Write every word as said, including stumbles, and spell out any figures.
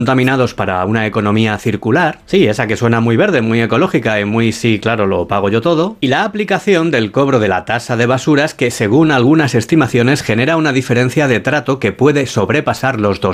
contaminados para una economía circular, sí, esa que suena muy verde, muy ecológica y muy sí, claro, lo pago yo todo, y la aplicación del cobro de la tasa de basuras que según algunas estimaciones genera una diferencia de trato que puede sobrepasar los